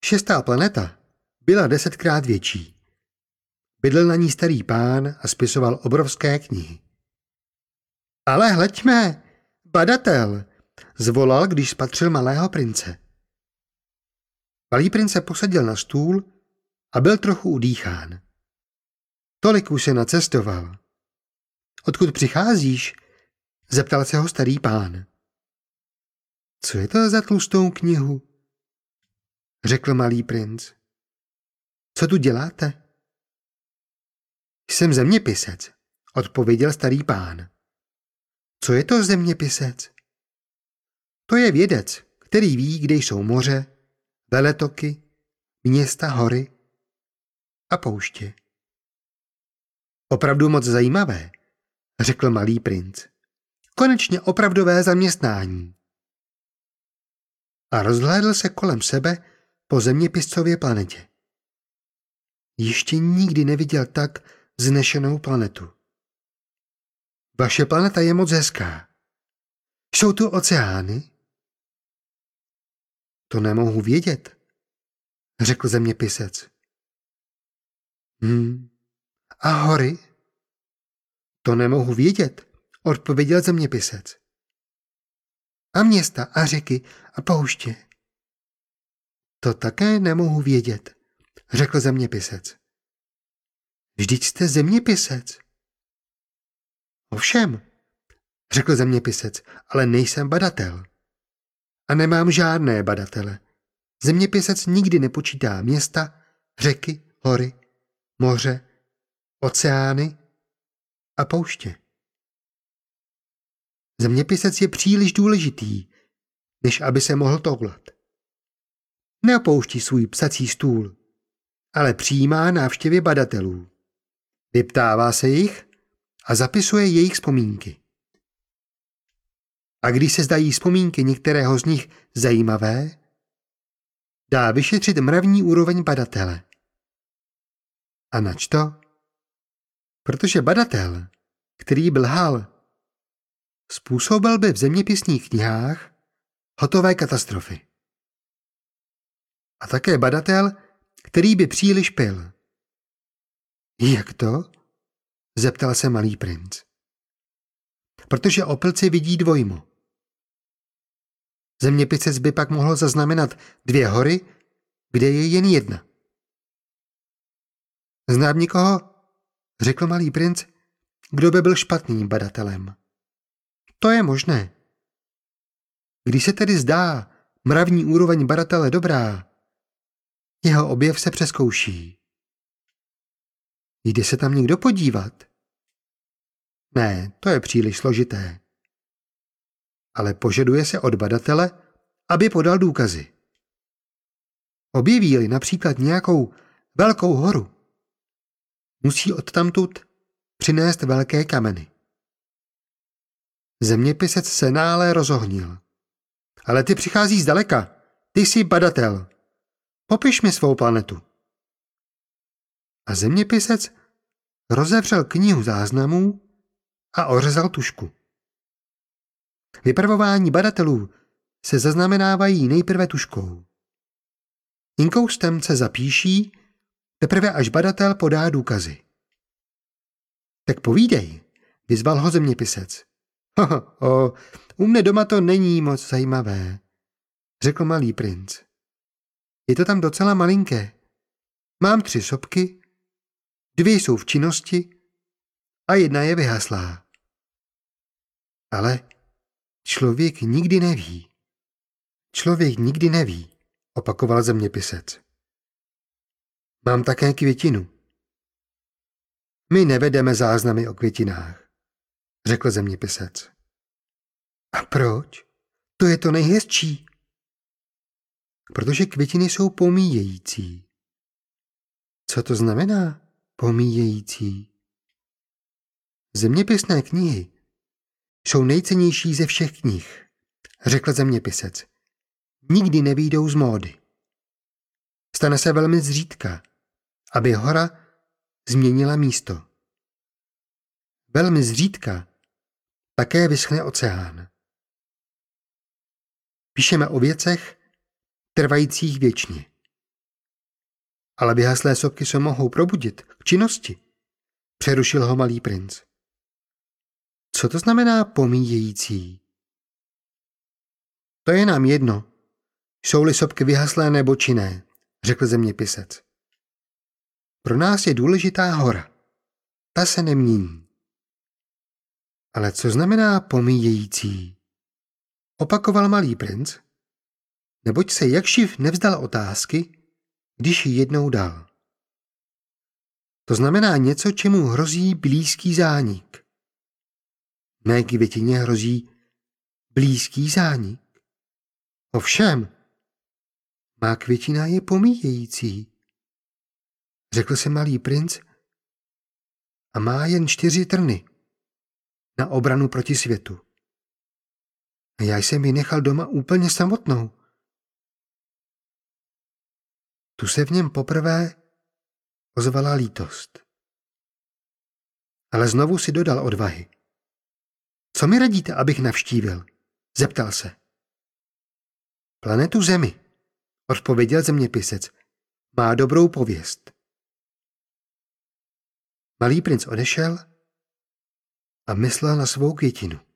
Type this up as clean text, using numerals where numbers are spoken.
Šestá planeta byla 10krát větší. Bydlel na ní starý pán a spisoval obrovské knihy. Ale hleďme, badatel, zvolal, když spatřil malého prince. Malý princ se posadil na stůl a byl trochu udýchán. Tolik už se nacestoval. Odkud přicházíš? Zeptal se ho starý pán. Co je to za tlustou knihu? Řekl malý princ. Co tu děláte? Jsem zeměpisec, odpověděl starý pán. Co je to zeměpisec? To je vědec, který ví, kde jsou moře, veletoky, města, hory a pouště. Opravdu moc zajímavé, řekl malý princ. Konečně opravdové zaměstnání. A rozhlédl se kolem sebe po zeměpiscově planetě. Ještě nikdy neviděl tak vznešenou planetu. Vaše planeta je moc hezká. Jsou tu oceány? To nemohu vědět, řekl zeměpisec. A hory? To nemohu vědět, odpověděl zeměpisec. A města a řeky a pouště? To také nemohu vědět, řekl zeměpisec. Vždyť jste zeměpisec. Ovšem, řekl zeměpisec, ale nejsem badatel. A nemám žádné badatele. Zeměpisec nikdy nepočítá města, řeky, hory, moře, oceány a pouště. Zeměpisec je příliš důležitý, než aby se mohl toulat. Neopouští svůj psací stůl, ale přijímá návštěvy badatelů. Vyptává se jich a zapisuje jejich vzpomínky. A když se zdají vzpomínky některého z nich zajímavé, dá vyšetřit mravní úroveň badatele. A nač to? Protože badatel, který by lhal, způsobil by v zeměpisných knihách hotové katastrofy. A také badatel, který by příliš pil. Jak to? Zeptal se malý princ. Protože opilci vidí dvojmo. Zeměpisec by pak mohl zaznamenat 2 hory, kde je jen jedna. Znám někoho, řekl malý princ, kdo by byl špatným badatelem. To je možné. Když se tedy zdá mravní úroveň badatele dobrá, jeho objev se přezkouší. Jde se tam někdo podívat? Ne, to je příliš složité. Ale požaduje se od badatele, aby podal důkazy. Objeví-li například nějakou velkou horu, musí odtamtud přinést velké kameny. Zeměpisec se nále rozohnil. Ale ty přicházíš zdaleka, ty jsi badatel. Popiš mi svou planetu. A zeměpisec rozevřel knihu záznamů a ořezal tužku. Vypravování badatelů se zaznamenávají nejprve tužkou. Inkoustem se zapíší, teprve až badatel podá důkazy. Tak povídej, vyzval ho zeměpisec. U mne doma to není moc zajímavé, řekl malý princ. Je to tam docela malinké. Mám 3 sopky, 2 jsou v činnosti a 1 je vyhaslá. Ale člověk nikdy neví. Člověk nikdy neví, opakoval zeměpisec. Mám také květinu. My nevedeme záznamy o květinách, řekl zeměpisec. A proč? To je to nejhezčí. Protože květiny jsou pomíjející. Co to znamená pomíjející? Zeměpisné knihy jsou nejcennější ze všech knih, řekl zeměpisec. Nikdy nevyjdou z módy. Stane se velmi zřídka, aby hora změnila místo. Velmi zřídka také vyschne oceán. Píšeme o věcech trvajících věčně. Ale vyhaslé sopky se mohou probudit k činnosti. Přerušil ho malý princ. Co to znamená pomíjející? To je nám jedno. Jsou-li sopky vyhaslé nebo činné, řekl zeměpisec. Pro nás je důležitá hora. Ta se nemění. Ale co znamená pomíjející? Opakoval malý princ, neboť se jakživ nevzdal otázky, když ji jednou dal. To znamená něco, čemu hrozí blízký zánik. Mé květině hrozí blízký zánik. Ovšem, má květina je pomíjející, řekl si malý princ, a má jen 4 trny na obranu proti světu. A já jsem ji nechal doma úplně samotnou. Tu se v něm poprvé ozvala lítost. Ale znovu si dodal odvahy. Co mi radíte, abych navštívil? Zeptal se. Planetu Zemi, odpověděl zeměpisec. Má dobrou pověst. Malý princ odešel a myslel na svou květinu.